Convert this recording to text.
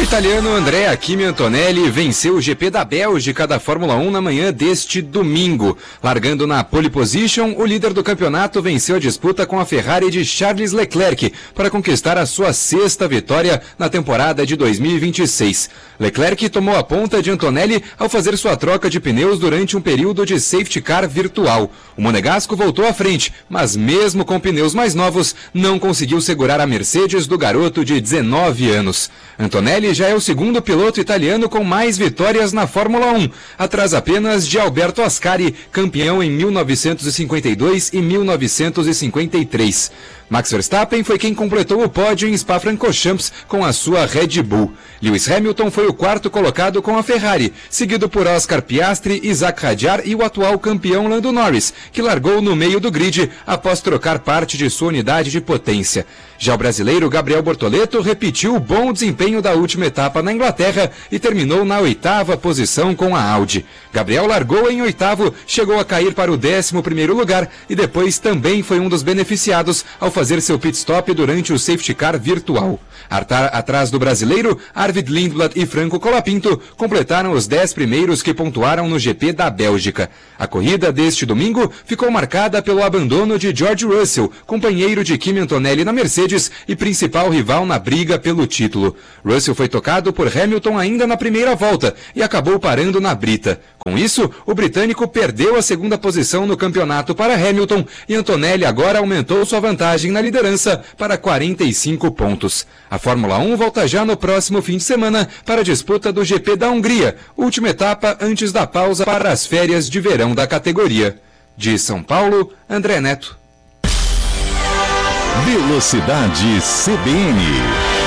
italiano Andrea Kimi Antonelli venceu o GP da Bélgica da Fórmula 1 na manhã deste domingo. Largando na pole position, o líder do campeonato venceu a disputa com a Ferrari de Charles Leclerc para conquistar a sua 6ª vitória na temporada de 2026. Leclerc tomou a ponta de Antonelli ao fazer sua troca de pneus durante um período de safety car virtual. O monegasco voltou à frente, mas mesmo com pneus mais novos, não conseguiu segurar a Mercedes do garoto de 19 anos. Antonelli já é o segundo piloto italiano com mais vitórias na Fórmula 1, atrás apenas de Alberto Ascari, campeão em 1952 e 1953. Max Verstappen foi quem completou o pódio em Spa-Francorchamps com a sua Red Bull. Lewis Hamilton foi o 4º colocado com a Ferrari, seguido por Oscar Piastri, Isaac Hadjar e o atual campeão Lando Norris, que largou no meio do grid após trocar parte de sua unidade de potência. Já o brasileiro Gabriel Bortoleto repetiu o bom desempenho da última etapa na Inglaterra e terminou na 8ª posição com a Audi. Gabriel largou em 8º, chegou a cair para o 11º lugar e depois também foi um dos beneficiados ao fazer seu pit stop durante o safety car virtual. Atrás do brasileiro, Arvid Lindblad e Franco Colapinto completaram os 10 primeiros que pontuaram no GP da Bélgica. A corrida deste domingo ficou marcada pelo abandono de George Russell, companheiro de Kimi Antonelli na Mercedes e principal rival na briga pelo título. Russell foi tocado por Hamilton ainda na primeira volta e acabou parando na brita. Com isso, o britânico perdeu a 2ª posição no campeonato para Hamilton e Antonelli agora aumentou sua vantagem na liderança para 45 pontos. A Fórmula 1 volta já no próximo fim de semana para a disputa do GP da Hungria, última etapa antes da pausa para as férias de verão da categoria. De São Paulo, André Neto. Velocidade CBN.